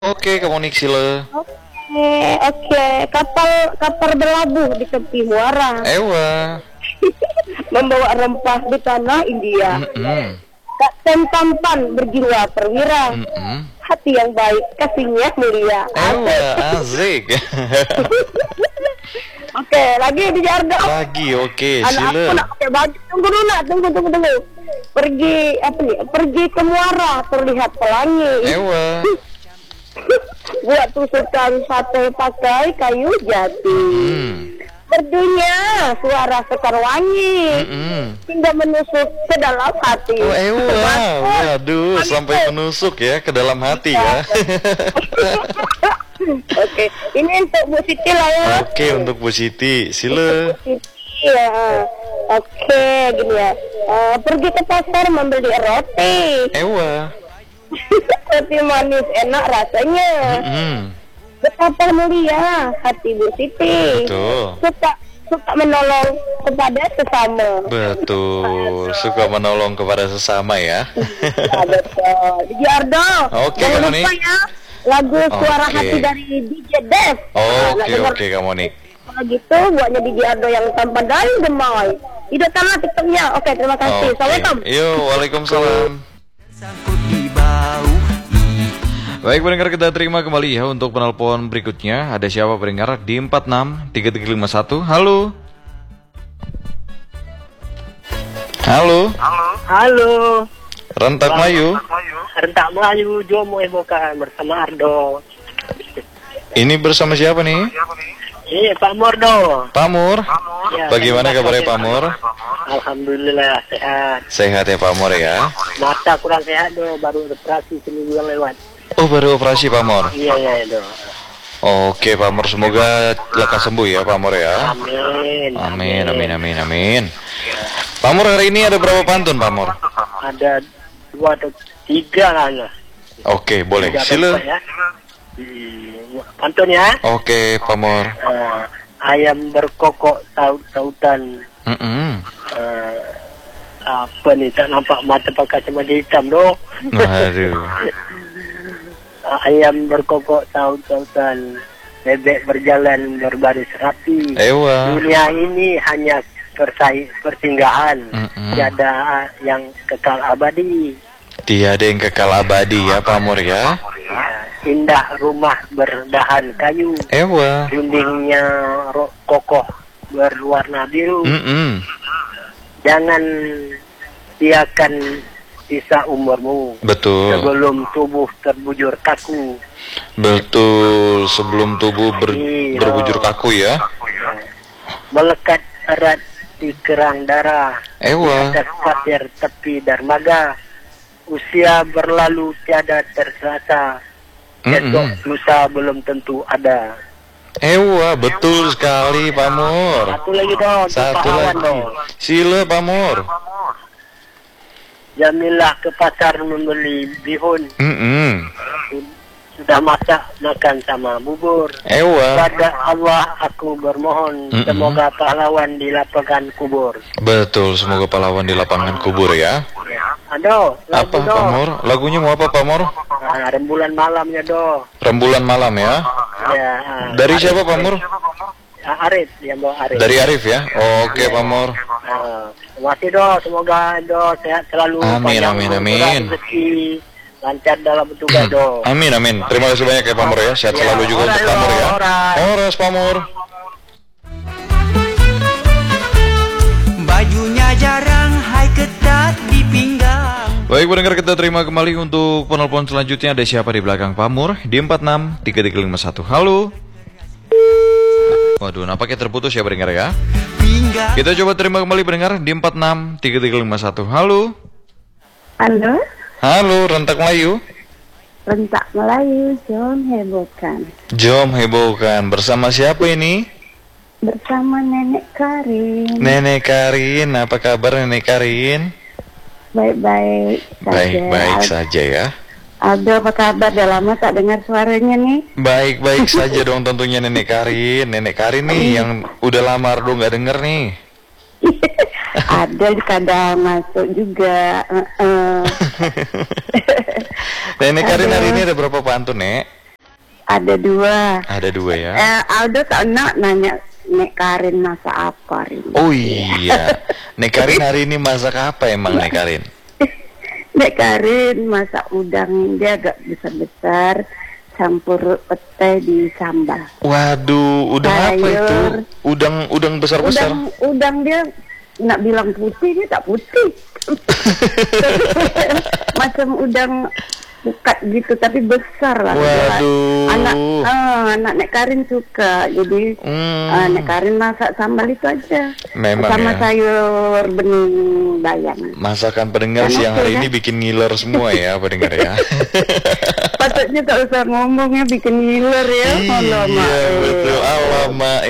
Oke, kamu nik sila. Oke. Kapal berlabuh di tepi muara. Ewa. Membawa rempah di tanah India. Kapten tampan berjiwa perwira. Hati yang baik, kasihnya mulia. Ewa, asik. Oke, lagi di Jardo. Lagi, oke, Anak sila. aku nak pakai baju. Tunggu dulu nak, tunggu. Pergi ke muara terlihat pelangi. Ewa. Buat tusukan sate pakai kayu jati. Merdunya suara sekar wangi hingga menusuk ke dalam hati. Oh, ewa. Waduh, sampai menusuk ya ke dalam hati ya. Oke, ini untuk Bu Siti lah ya. Oke, untuk Bu Siti, sila. Iya. Oke, gini ya. Pergi ke pasar membeli roti. Ewa. Roti manis enak rasanya. Betapa mulia hati Bu Siti. Betul. Suka menolong kepada sesama. Betul. Suka menolong kepada sesama ya. Ya, betul. DJ Ardo. Oke, jangan kamu lupa nih. ya. Lagu Suara Oke. Hati dari DJ Dev. Oke, kamu nih. Kalau gitu buatnya DJ Ardo yang tampan dan gemoy. Idotlah TikToknya. Oke, terima kasih. Assalamualaikum. Yo, waalaikumsalam. Baik pendengar, kita terima kembali ya untuk penelpon berikutnya. Ada siapa pendengar di 463351. Halo. Halo. Rentak Melayu. Rentak Melayu Jomo Evokan bersama Ardo. Ini bersama siapa nih? Iya, Pak Mordo. Pak Mur. Ya, Bagaimana kabarnya Pak Mur? Alhamdulillah sehat. Sehat ya Pak Mur ya. Mata kurang sehat do, baru operasi seminggu yang lewat. Oh, baru operasi Pak Mur. Iya do. Oke Pak Mur, semoga lekas sembuh ya Pak Mur ya. Amin. Pak Mur, hari ini ada berapa pantun Pak Mur? Ada 2 atau 3 lah. Oke, boleh. 3 Sila. ya. Pantun ya. Oke Pak Mur. Ayam berkokok saut-sautan. Apa nih, tak nampak mata pakai kacamata hitam doh. Waduh. Ayam berkokok saut-sautan, bebek berjalan berbaris rapi. Ewa. Dunia ini hanya persinggahan, tiada yang kekal abadi. Tiada yang kekal abadi ya Pak Mur ya. Indah rumah berdahan kayu, Ewa. dindingnya kokoh berwarna biru. Jangan siakan sisa umurmu. Betul. Sebelum tubuh terbujur kaku. Betul, sebelum tubuh berbujur kaku ya. Melekat erat di kerang darah. Ewa. Di atas pasir tepi dermaga. Usia berlalu tiada terasa. Esok lusa belum tentu ada. Ewa, betul sekali Pak Mur. Satu lagi dong. Satu lagi. Sila Pak Mur. Jamilah ke pasar membeli bihun. Sudah masak makan sama bubur. Ewa. Pada Allah aku bermohon, semoga pahlawan di lapangan kubur. Betul, semoga pahlawan di lapangan kubur ya. Aduh, Apa Pak Mur? Lagunya mau apa Pak Mur? Rembulan malamnya doh. Rembulan malam ya. Ya. Dari siapa Pak Mur? Arif, yang bawa Arif. Dari Arif ya. Oke Pak Mur. Masih doh, semoga doh sehat selalu. Amin. Rezeki lancar dalam bertugas doh. Amin. Terima kasih banyak ya Pak Mur ya. Sehat selalu juga untuk Pak Mur ya. Horas Pak Mur. Bajunya jarang, hai ketat di pinggang. Baik pendengar, kita terima kembali untuk penelpon selanjutnya. Ada siapa di belakang Pak Mur? Di 463351. Halo. Waduh, nampaknya terputus ya pendengar ya. Kita coba terima kembali pendengar di 463351. Halo. Halo, Rentak Melayu. Rentak Melayu, Jom Hebohkan. Jom Hebohkan. Bersama siapa ini? Bersama Nenek Karin. Nenek Karin, apa kabar Nenek Karin? Baik-baik saja. Baik-baik saja ya. Aldo, apa kabar? Udah lama tak dengar suaranya nih. Baik-baik saja dong tentunya Nenek Karin. Nenek Karin nih yang udah lama Ardo nggak denger nih. Ada kadang masuk juga. Nenek Karin hari ini ada berapa pantun, Nek? Ada 2. Ada 2 ya. Aldo nak nanya Nek Karin masak apa hari ini? Oh iya. Nek Karin hari ini masak apa emang Nek Karin? Nek Karin masak udang, dia agak besar-besar, campur pete di sambal. Waduh, udang apa itu? Udang besar-besar. Udang dia nak bilang putih, dia tak putih. Macam udang pukat gitu, tapi besar lah. Waduh. Anak Nek Karin suka, jadi Nek Karin masak sambal itu aja. Memang sama ya. sayur bening bayam. Masakan pendengar siang hari ini bikin ngiler semua ya pendengar ya. Patutnya tak usah ngomongnya bikin ngiler ya. Iya betul, alamak.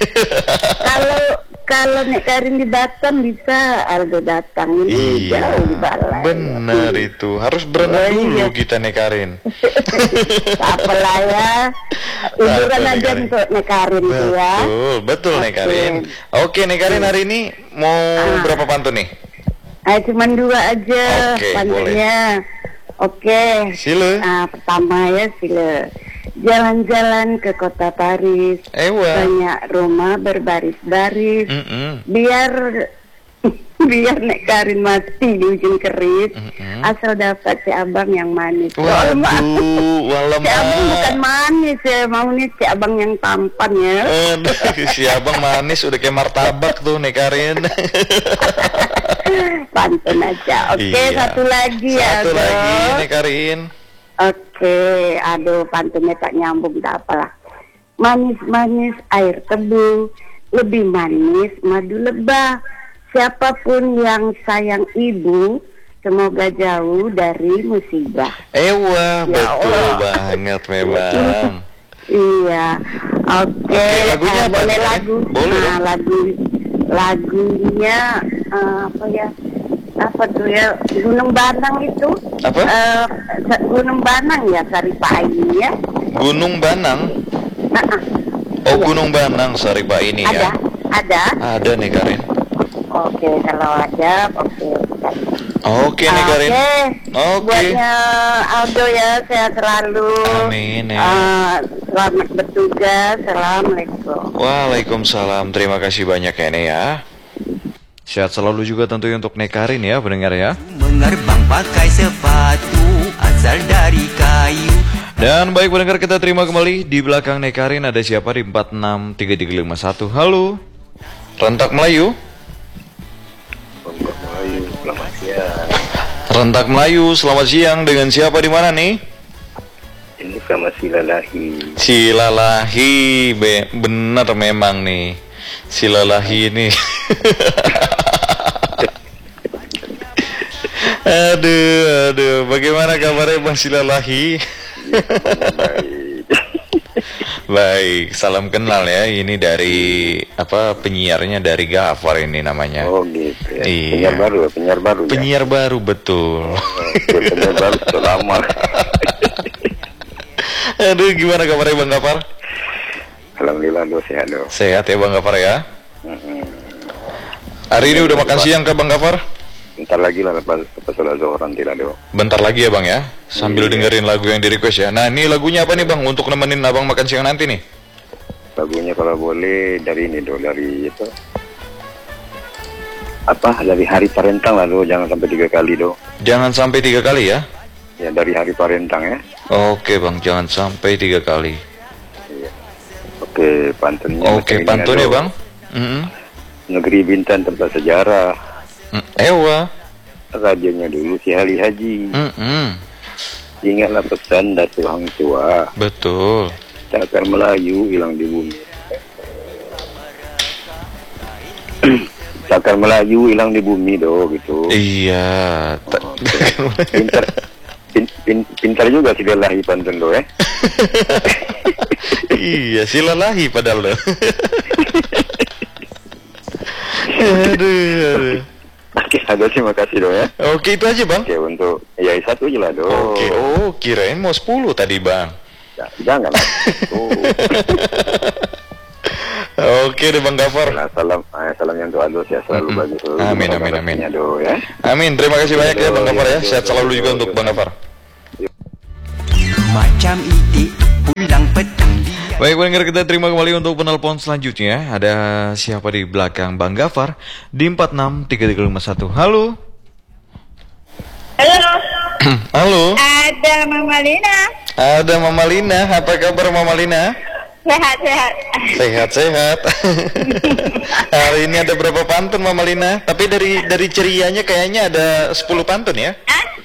Kalau Nek Karin di Batam bisa Aldo datang, ini jauh di Balai. Benar itu, harus berenang dulu kita Nek Karin. Apalah ya, hiburan aja untuk Nek Karin ya. Betul Nek Karin. Oke Nek Karin, hari ini mau berapa pantun nih? Cuman 2 aja pantunnya. Oke. Sila. Pertama ya sila. Jalan-jalan ke kota Paris, banyak rumah berbaris-baris, biar Nek Karin mati di ujung keris, asal dapat si abang yang manis. Waduh, si abang bukan manis ya, mau nih si abang yang tampan ya. Si abang manis udah kayak martabak tuh Nek Karin. Pantun aja. Oke, satu lagi ya. Satu lagi Nek Karin. Oke, aduh pantunnya tak nyambung, tak apalah. Manis-manis air tebu, lebih manis madu lebah. Siapapun yang sayang ibu, semoga jauh dari musibah. Betul banget memang. Iya. Oke, lagunya apa? Boleh lagu. Boleh. Lagunya apa ya? Apa tuh ya, Gunung Banang itu? Apa? Gunung Banang ya, Saripa ini ya. Gunung Banang? Gunung Banang Saripa ini ya. Ada Nek Karin. Oke, kalau ada, Oke Nek Karin. Buatnya Aldo ya, sehat selalu. Amin ya. Selamat bertugas. Assalamualaikum. Waalaikumsalam. Terima kasih banyak ya Nek ya. Sehat selalu juga tentunya untuk Nek Karin ya pendengar ya. Mengerbang pakai sepatu asal dari kayu. Dan baik pendengar, kita terima kembali di belakang Nek Karin ada siapa di 463351. Halo. Rentak Melayu. Selamat siang. Rentak Melayu, selamat siang. Dengan siapa di mana nih? Ini sama Silalahi. Silalahi, bener memang nih. Silalahi ini. Aduh, bagaimana kabarnya Bang Silalahi? Baik, salam kenal ya. Ini dari penyiarnya dari Gafar ini namanya. Oh gitu ya. Iya. Penyiar baru. Penyiar baru betul. Penyiar baru sudah lama. Aduh, gimana kabarnya Bang Gafar? Alhamdulillah sehat lo. Sehat ya Bang Gafar ya. Hari ini udah makan siang ke Bang Gafar? Bentar lagi lah pas sholat zuhur nanti lah do. Bentar lagi ya Bang ya. Sambil dengerin lagu yang di request ya. Nah, ini lagunya apa nih Bang untuk nemenin Abang makan siang nanti nih? Lagunya kalau boleh dari ini do, dari itu dari Hari Parentang lah do, jangan sampai 3 kali do. Jangan sampai 3 kali ya? Ya, dari Hari Parentang ya. Oke Bang, jangan sampai 3 kali. Iya. Oke, pantunnya. Oke, pantunnya Bang. Negeri Bintan tempat sejarah. Radionya dulu si Ali Haji. Ingatlah pesan dari Tuhan tua. Betul. Cakar Melayu hilang di bumi. Cakar Melayu hilang di bumi do gitu. Iya. Pintar juga si Silalahi pantun do ya. Iya, Silalahi padahal lo. Aduh. Oke, terima kasih do ya. Oke, itu aja Bang. Oke, untuk ya satu aja lah do. Oke, kirain mau 10 tadi Bang. Ya, jangan lah. Oke deh Bang Gafar. Salam yang untuk Aldo ya, selalu bagus. Amin. Do, ya. Amin, terima kasih banyak ya Bang Gafar ya. Sehat selalu juga untuk Bang Gafar. Macam itik pulang Baik pendengar, kita terima kembali untuk penelpon selanjutnya. Ada siapa di belakang Bang Gafar di 463351. Halo. Halo. Halo. Ada Mama Lina. Ada Mama Lina. Apa kabar Mama Lina? Sehat-sehat. Sehat-sehat. Hari ini ada berapa pantun Mama Lina? Tapi dari cerianya kayaknya ada 10 pantun ya?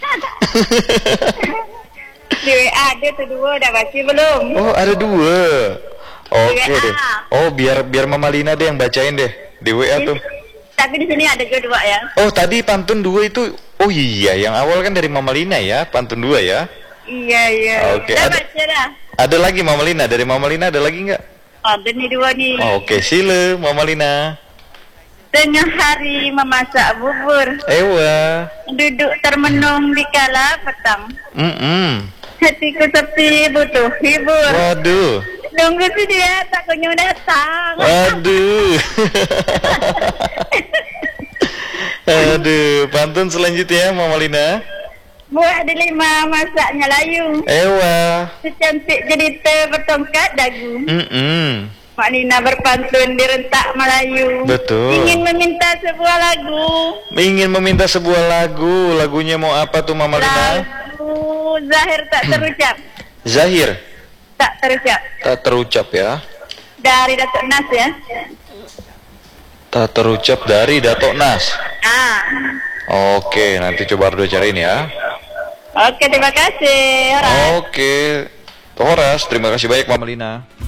Di WA ada tuh 2, udah baca belum? Oh, ada 2. Oke deh. Oh, biar Mama Lina deh yang bacain deh di WA tuh. Tapi di sini ada 2 ya. Oh, tadi pantun 2 itu. Oh iya, yang awal kan dari Mama Lina ya, pantun 2 ya. Iya. Oke. Udah baca dah. Ada lagi Mama Lina, dari Mama Lina ada lagi nggak? Ada nih 2 nih. Oke, sila Mama Lina. Tengah hari memasak bubur, Ewa. duduk termenung di kala petang. Hatiku sepi butuh hibur. Waduh. Nunggu si dia tak kunjung datang. Waduh. Aduh, pantun selanjutnya Mama Lina. Buah delima masaknya layu. Ewa. Secantik jelita bertongkat dagu. Mak Lina berpantun di rentak Melayu. Betul. Ingin meminta sebuah lagu. Ingin meminta sebuah lagu. Lagunya mau apa tuh Mama Lina? Lagu Zahir tak terucap. Zahir Tak terucap. tak terucap ya. Dari Datuk Nas ya. Tak terucap dari Datuk Nas. Oke, nanti coba Ardo cariin ya. Oke, terima kasih. Horas. Oke, Horas, terima kasih banyak Mama Lina.